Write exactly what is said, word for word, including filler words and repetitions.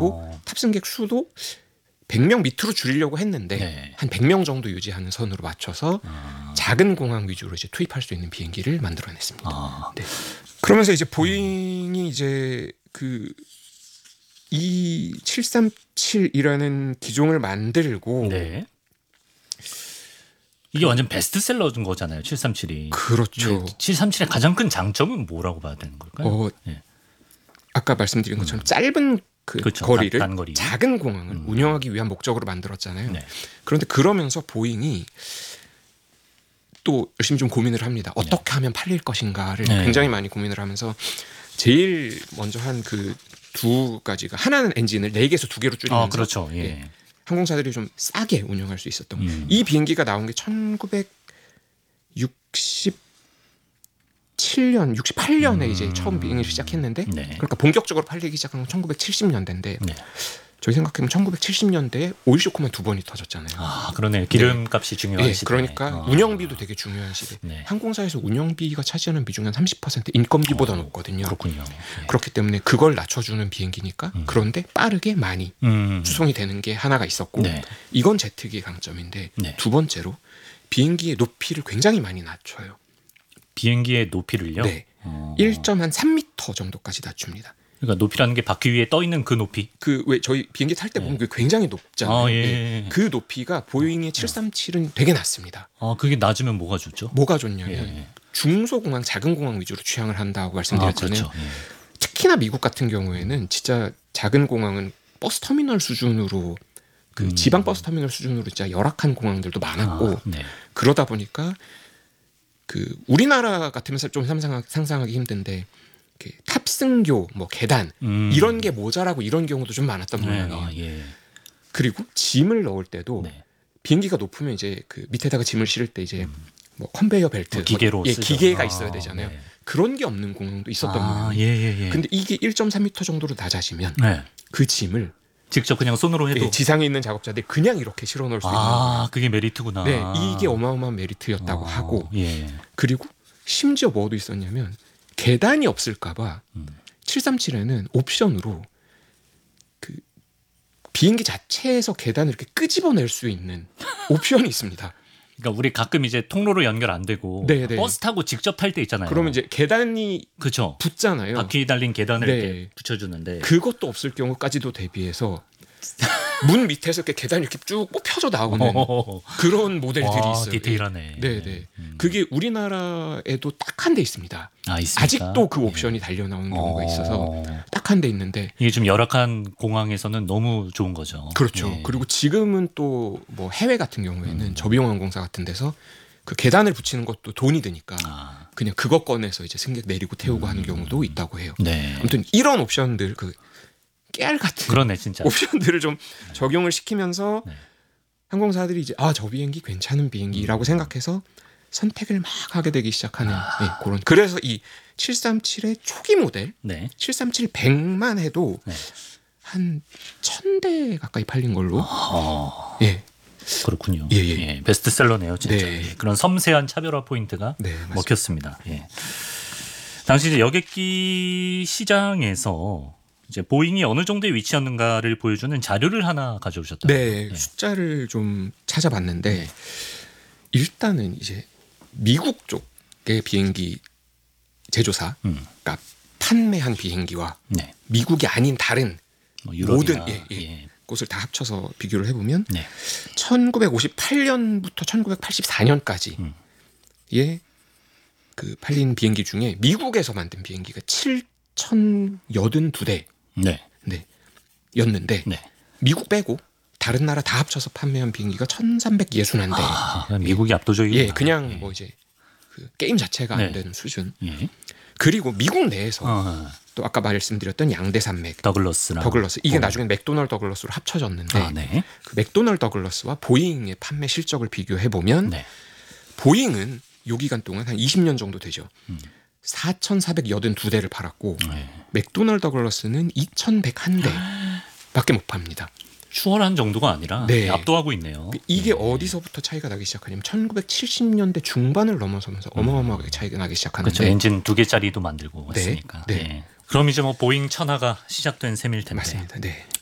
그리고 어. 탑승객 수도 백 명 밑으로 줄이려고 했는데 네. 한 백 명 정도 유지하는 선으로 맞춰서 아. 작은 공항 위주로 이제 투입할 수 있는 비행기를 만들어냈습니다. 아. 네. 그러면서 이제 보잉이 이제 그 이 칠삼칠이라는 기종을 만들고 네. 이게 완전 베스트셀러인 거잖아요. 칠삼칠이. 그렇죠. 네, 칠삼칠의 가장 큰 장점은 뭐라고 봐야 되는 걸까요? 어, 네. 아까 말씀드린 것처럼 음. 짧은 그 그렇죠. 거리를 단, 단거리. 작은 공항을 음. 운영하기 위한 목적으로 만들었잖아요. 네. 그런데 그러면서 보잉이 또 열심히 좀 고민을 합니다. 어떻게 네. 하면 팔릴 것인가를 네. 굉장히 많이 고민을 하면서 제일 먼저 한 그 두 가지가 하나는 엔진을 네 개에서 두 개로 줄이면서 아, 그렇죠. 예. 예, 항공사들이 좀 싸게 운영할 수 있었던 음. 이 비행기가 나온 게 천구백육십칠 년, 육십팔 년에 음. 이제 처음 비행을 시작했는데 네. 그러니까 본격적으로 팔리기 시작한 건 천구백칠십 년대인데 네. 저희 생각해보면 천구백칠십 년대에 오일 쇼크만 두 번이 터졌잖아요. 아, 그러네요. 기름값이 네. 중요한 네, 시대. 그러니까 어. 운영비도 되게 중요한 시대. 네. 항공사에서 운영비가 차지하는 비중이 한 삼십 퍼센트 인건비보다 어, 높거든요. 그렇군요. 네. 그렇기 때문에 그걸 낮춰주는 비행기니까 음. 그런데 빠르게 많이 음. 수송이 되는 게 하나가 있었고 네. 이건 제트기의 강점인데 네. 두 번째로 비행기의 높이를 굉장히 많이 낮춰요. 비행기의 높이를요? 네. 어. 일 점 삼 미터 정도까지 낮춥니다. 그러니까 높이라는 게 바퀴 위에 떠 있는 그 높이. 그 왜 저희 비행기 탈 때 보면 네. 굉장히 높잖아요. 아, 예. 네. 그 높이가 보잉의 칠삼칠은 되게 낮습니다. 아, 그게 낮으면 뭐가 좋죠? 뭐가 좋냐면 예. 중소공항, 작은 공항 위주로 취향을 한다고 말씀드렸잖아요. 아, 그렇죠. 예. 특히나 미국 같은 경우에는 진짜 작은 공항은 버스 터미널 수준으로 그 음. 지방 버스 터미널 수준으로 진짜 열악한 공항들도 많았고 아, 네. 그러다 보니까 그 우리나라 같으면 좀 상상하기, 상상하기 힘든데 탑승교, 뭐 계단 음. 이런 게 모자라고 이런 경우도 좀 많았던 네. 모양이에요. 아, 예. 그리고 짐을 넣을 때도 네. 비행기가 높으면 이제 그 밑에다가 짐을 실을 때 이제 음. 뭐 컨베이어 벨트, 뭐 기계로 뭐, 예, 쓰죠. 기계가 아, 있어야 되잖아요. 네. 그런 게 없는 공항도 있었던 아, 모양이에요. 예, 예, 예. 근데 이게 일 점 삼 미터 정도로 낮아지면 네. 그 짐을 직접 그냥 손으로 해도 예, 지상에 있는 작업자들이 그냥 이렇게 실어 넣을 수 있는 거예요. 아, 그게 메리트구나. 네, 이게 어마어마한 메리트였다고 어, 하고 예. 그리고 심지어 뭐도 있었냐면 계단이 없을까봐 음. 칠삼칠에는 옵션으로 그 비행기 자체에서 계단을 이렇게 끄집어낼 수 있는 옵션이 있습니다. 그러니까 우리 가끔 이제 통로로 연결 안 되고 네네. 버스 타고 직접 탈 때 있잖아요. 그러면 이제 계단이 그쵸. 붙잖아요. 바퀴 달린 계단을 네. 이렇게 붙여주는데 그것도 없을 경우까지도 대비해서 문 밑에서 이렇게 계단이 이렇게 쭉 뽑혀져 나오는 그런 모델들이 와, 있어요. 디테일하네. 네네. 음. 그게 우리나라에도 딱 한 대 있습니다. 아, 있습니까? 아직도 그 옵션이 달려 나오는 경우가 있어서 딱 한 대 있는데 이게 좀 열악한 공항에서는 너무 좋은 거죠. 그렇죠. 예. 그리고 지금은 또 뭐 해외 같은 경우에는 음. 저비용항공사 같은 데서 그 계단을 붙이는 것도 돈이 드니까 아. 그냥 그거 꺼내서 이제 승객 내리고 태우고 음. 하는 경우도 있다고 해요. 네. 아무튼 이런 옵션들 그 깨알 같은 그러네 진짜. 옵션들을 좀 적용을 시키면서 네. 항공사들이 이제 아, 저 비행기 괜찮은 비행기라고 음. 생각해서 선택을 막 하게 되기 시작하는 아. 네, 그런. 그래서 이 칠삼칠의 초기 모델 네. 칠삼칠 백만 해도 네. 한 천 대 가까이 팔린 걸로. 아. 예. 그렇군요. 예, 예. 예, 베스트셀러네요, 진짜. 네. 예, 그런 섬세한 차별화 포인트가 네, 먹혔습니다. 예. 당시 이제 여객기 시장에서 이제 보잉이 어느 정도의 위치였는가를 보여주는 자료를 하나 가져오셨다. 네, 네, 숫자를 좀 찾아봤는데 네. 일단은 이제 미국 쪽의 비행기 제조사가 음. 판매한 비행기와 네. 미국이 아닌 다른 뭐 모든 예, 예, 예. 곳을 다 합쳐서 비교를 해보면 네. 천구백오십팔 년부터 천구백팔십사 년까지의 음. 그 팔린 비행기 중에 미국에서 만든 비행기가 칠천팔십이 대 네. 네, 였는데 네. 미국 빼고 다른 나라 다 합쳐서 판매한 비행기가 천삼백육십일 대. 아, 미국이 압도적이구나. 예, 그냥 예. 뭐 이제 그 게임 자체가 네. 안 되는 수준. 예. 그리고 미국 내에서 어. 또 아까 말씀드렸던 양대산맥 더글러스랑 더글러스 이게 어. 나중에 맥도널드 더글러스로 합쳐졌는데 아, 네. 그 맥도널드 더글러스와 보잉의 판매 실적을 비교해 보면 네. 보잉은 요 기간 동안 한 이십 년 정도 되죠. 음. 사천사백팔십이 대를 팔았고 네. 맥도널드 더글러스는 이천백일 대밖에 못 팝니다. 추월한 정도가 아니라 네. 압도하고 있네요. 이게 네. 어디서부터 차이가 나기 시작하냐면 천구백칠십 년대 중반을 넘어서면서 어마어마하게 차이가 나기 시작하는데 그렇죠. 엔진 두 개짜리도 만들고 네. 했으니까. 네. 네. 그럼 이제 뭐 보잉 천하가 시작된 셈일 텐데. 맞습니다. 네.